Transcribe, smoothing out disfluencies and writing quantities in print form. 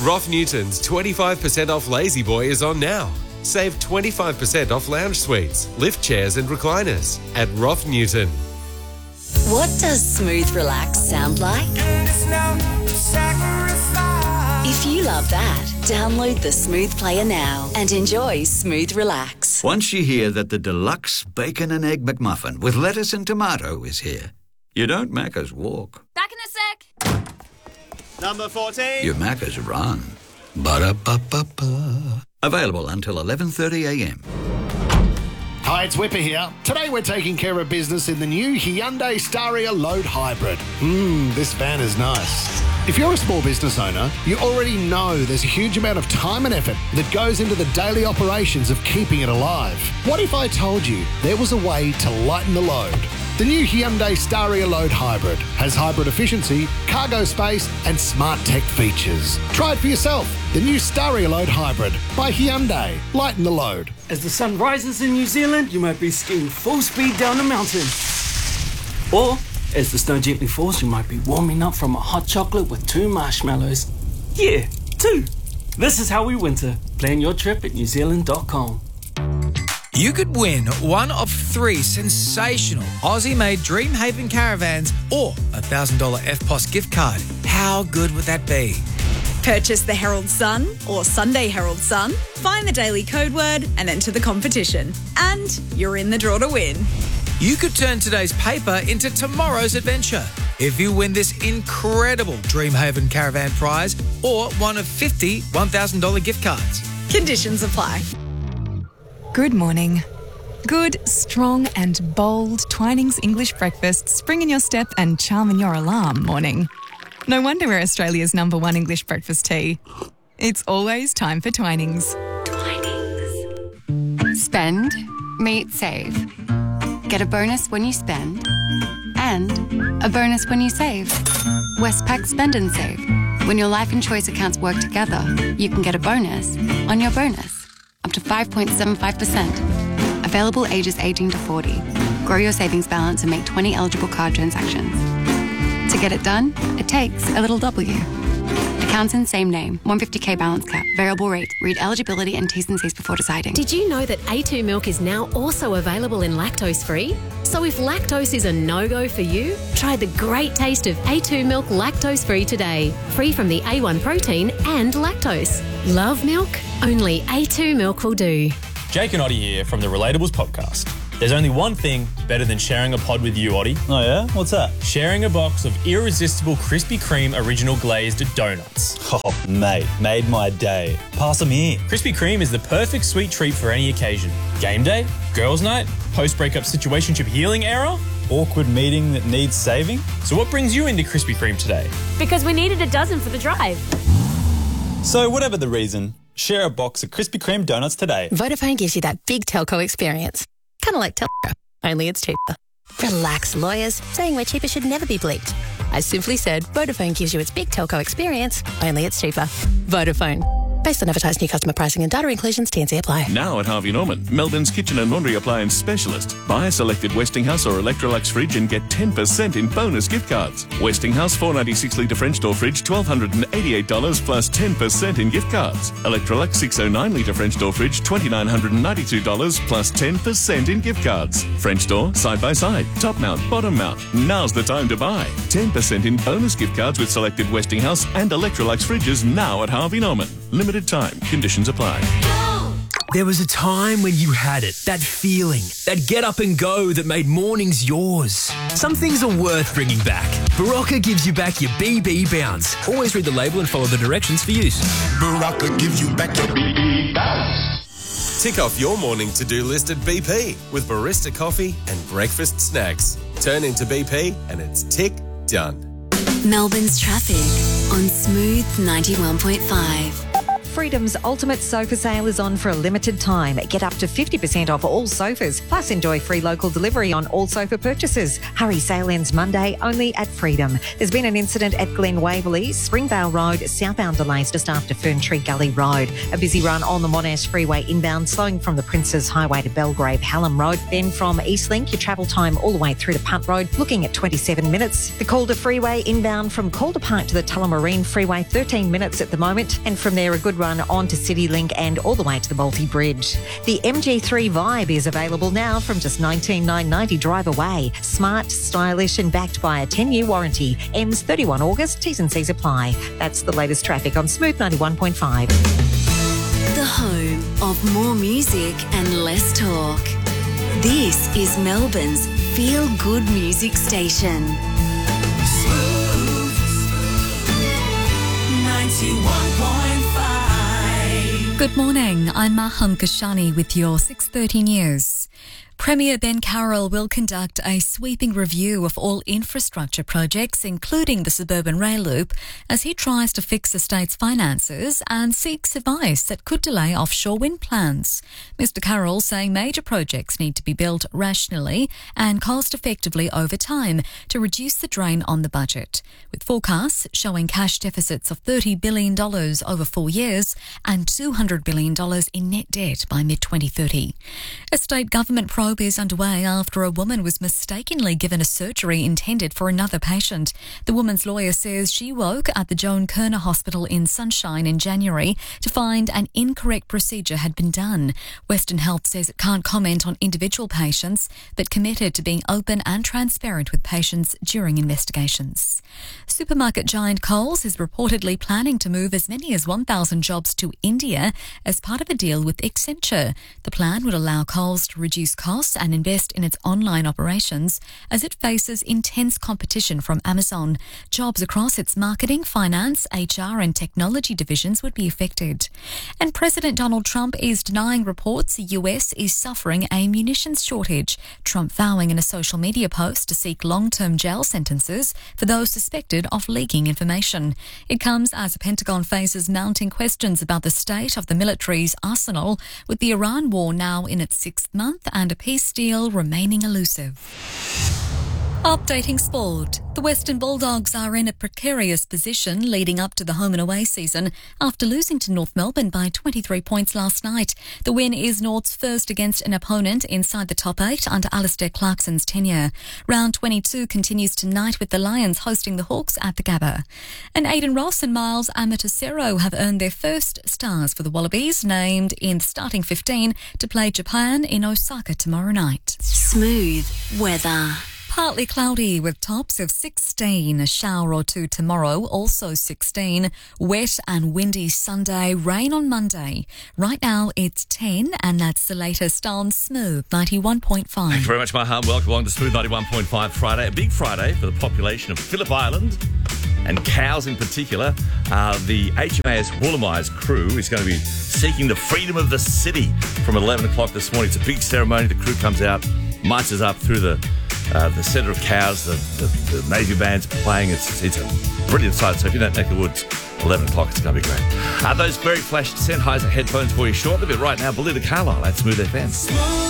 Roth Newton's 25% off Lazy Boy is on now. Save 25% off lounge suites, lift chairs and recliners at Roth Newton. What does smooth relax sound like? If you love that, download the Smooth Player now and enjoy Smooth Relax. Once you hear that the deluxe bacon and egg McMuffin with lettuce and tomato is here, you don't Macca's walk. Back in a sec. Number 14. You Macca's run. Ba-da-ba-ba-ba. Available until 11:30am. Hi, it's Whipper here. Today we're taking care of business in the new Hyundai Staria Load Hybrid. This van is nice. If you're a small business owner, you already know there's a huge amount of time and effort that goes into the daily operations of keeping it alive. What if I told you there was a way to lighten the load? The new Hyundai Staria Load Hybrid has hybrid efficiency, cargo space and smart tech features. Try it for yourself. The new Staria Load Hybrid by Hyundai. Lighten the load. As the sun rises in New Zealand, you might be skiing full speed down a mountain. Or, as the snow gently falls, you might be warming up from a hot chocolate with 2 marshmallows. Yeah, 2. This is how we winter. Plan your trip at newzealand.com. You could win one of 3 sensational Aussie-made Dreamhaven caravans or a $1,000 FPOS gift card. How good would that be? Purchase the Herald Sun or Sunday Herald Sun, find the daily code word and enter the competition. And you're in the draw to win. You could turn today's paper into tomorrow's adventure if you win this incredible Dreamhaven caravan prize or one of 50 $1,000 gift cards. Conditions apply. Good morning. Good, strong and bold Twinings English breakfast spring in your step and charm in your alarm morning. No wonder we're Australia's #1 English breakfast tea. It's always time for Twinings. Twinings. Spend, meet, save. Get a bonus when you spend and a bonus when you save. Westpac Spend and Save. When your life and choice accounts work together, you can get a bonus on your bonus. Up to 5.75%. Available ages 18 to 40. Grow your savings balance and make 20 eligible card transactions. To get it done, it takes a little W. Accounts in same name. 150k balance cap. Variable rate. Read eligibility and T's and C's before deciding. Did you know that A2 milk is now also available in lactose-free? So if lactose is a no-go for you, try the great taste of A2 milk lactose-free today. Free from the A1 protein and lactose. Love milk? Only A2 milk will do. Jake and Oddie here from the Relatables podcast. There's only one thing better than sharing a pod with you, Oddie. Oh yeah? What's that? Sharing a box of irresistible Krispy Kreme original glazed donuts. Oh, mate, made my day. Pass them here. Krispy Kreme is the perfect sweet treat for any occasion. Game day, girls' night, post-breakup situationship healing era, awkward meeting that needs saving. So what brings you into Krispy Kreme today? Because we needed a dozen for the drive. So whatever the reason, share a box of Krispy Kreme donuts today. Vodafone gives you that big telco experience. Kind of like telco, only it's cheaper. Relax, lawyers. Saying we're cheaper should never be bleeped. I simply said Vodafone gives you its big telco experience, only it's cheaper. Vodafone. Based on advertised new customer pricing and data inclusions, T&C apply. Now at Harvey Norman, Melbourne's kitchen and laundry appliance specialist. Buy a selected Westinghouse or Electrolux fridge and get 10% in bonus gift cards. Westinghouse 496 litre French door fridge, $1,288 plus 10% in gift cards. Electrolux 609 litre French door fridge, $2,992 plus 10% in gift cards. French door, side by side, top mount, bottom mount. Now's the time to buy. 10% in bonus gift cards with selected Westinghouse and Electrolux fridges now at Harvey Norman. Limited time. Conditions apply. There was a time when you had it, that feeling, that get up and go that made mornings yours. Some things are worth bringing back. Barocca gives you back your BB bounce. Always read the label and follow the directions for use. Barocca gives you back your BB bounce. Tick off your morning to-do list at BP with barista coffee and breakfast snacks. Turn into BP and it's tick done. Melbourne's traffic on Smooth 91.5. Freedom's ultimate sofa sale is on for a limited time. Get up to 50% off all sofas, plus enjoy free local delivery on all sofa purchases. Hurry, sale ends Monday only at Freedom. There's been an incident at Glen Waverley, Springvale Road, southbound delays just after Ferntree Gully Road. A busy run on the Monash Freeway inbound, slowing from the Princes Highway to Belgrave Hallam Road. Then from Eastlink, your travel time all the way through to Punt Road, looking at 27 minutes. The Calder Freeway inbound from Calder Park to the Tullamarine Freeway, 13 minutes at the moment. And from there, a good run on to CityLink and all the way to the Balti Bridge. The MG3 Vibe is available now from just $19,990 drive away. Smart, stylish and backed by a 10-year warranty. Ends 31 August. T's and C's apply. That's the latest traffic on Smooth 91.5. The home of more music and less talk. This is Melbourne's feel-good music station. Smooth 91.5. Good morning, I'm Maham Kashani with your 6:30 news. Premier Ben Carroll will conduct a sweeping review of all infrastructure projects, including the suburban rail loop, as he tries to fix the state's finances and seeks advice that could delay offshore wind plans. Mr Carroll saying major projects need to be built rationally and cost-effectively over time to reduce the drain on the budget, with forecasts showing cash deficits of $30 billion over 4 years and $200 billion in net debt by mid-2030. A state government probe is underway after a woman was mistakenly given a surgery intended for another patient. The woman's lawyer says she woke at the Joan Kerner Hospital in Sunshine in January to find an incorrect procedure had been done. Western Health says it can't comment on individual patients, but committed to being open and transparent with patients during investigations. Supermarket giant Coles is reportedly planning to move as many as 1,000 jobs to India as part of a deal with Accenture. The plan would allow Coles to reduce costs and invest in its online operations as it faces intense competition from Amazon. Jobs across its marketing, finance, HR and technology divisions would be affected. And President Donald Trump is denying reports the US is suffering a munitions shortage, Trump vowing in a social media post to seek long-term jail sentences for those suspected of leaking information. It comes as the Pentagon faces mounting questions about the state of the military's arsenal, with the Iran war now in its 6th month and a peace deal remaining elusive. Updating sport. The Western Bulldogs are in a precarious position leading up to the home and away season after losing to North Melbourne by 23 points last night. The win is North's first against an opponent inside the top 8 under Alistair Clarkson's tenure. Round 22 continues tonight with the Lions hosting the Hawks at the Gabba. And Aidan Ross and Miles Amatosero have earned their first stars for the Wallabies, named in the starting 15 to play Japan in Osaka tomorrow night. Smooth weather. Partly cloudy with tops of 16, a shower or two tomorrow, also 16. Wet and windy Sunday, rain on Monday. Right now it's 10 and that's the latest on Smooth 91.5. Thank you very much, Maham. Welcome along to Smooth 91.5 Friday. A big Friday for the population of Phillip Island and cows in particular. The HMAS Wollomai's crew is going to be seeking the freedom of the city from 11 o'clock this morning. It's a big ceremony. The crew comes out, marches up through the centre of cows, the Navy band's playing. It's a brilliant sight. So if you're in that neck of the woods, 11 o'clock, it's going to be great. Those very flash Sennheiser headphones for you shortly, but right now, Belinda Carlisle at Smooth FM.